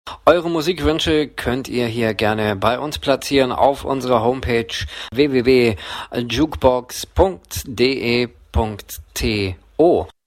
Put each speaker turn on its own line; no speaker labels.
Eure Musikwünsche könnt ihr hier gerne bei uns platzieren auf unserer Homepage www.jukebox.de.to.